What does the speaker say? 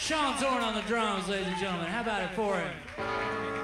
Sean Zorn on the drums, ladies and gentlemen. How about it for him?